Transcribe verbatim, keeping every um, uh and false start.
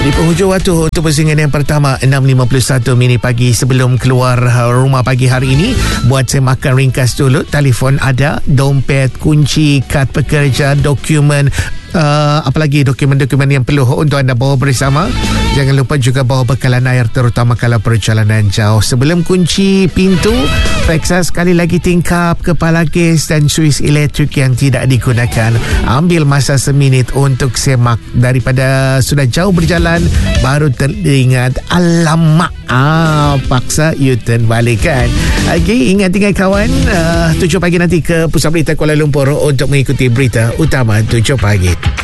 Di penghujung waktu untuk pusingan yang pertama enam lima puluh satu minit pagi sebelum keluar rumah pagi hari ini. Buat saya makan ringkas dulu. Telefon ada, dompet, kunci, kad pekerja, dokumen, Uh, apalagi dokumen-dokumen yang perlu untuk anda bawa bersama. Jangan lupa juga bawa bekalan air, terutama kalau perjalanan jauh. Sebelum kunci pintu, periksa sekali lagi tingkap, kepala gas dan suis elektrik yang tidak digunakan. Ambil masa seminit untuk semak. Daripada sudah jauh berjalan baru teringat, alamak, ah, paksa U-turn balik kan. Okey, ingat-ingat kawan, uh, tujuh pagi nanti ke Pusat Berita Kuala Lumpur untuk mengikuti berita utama tujuh pagi.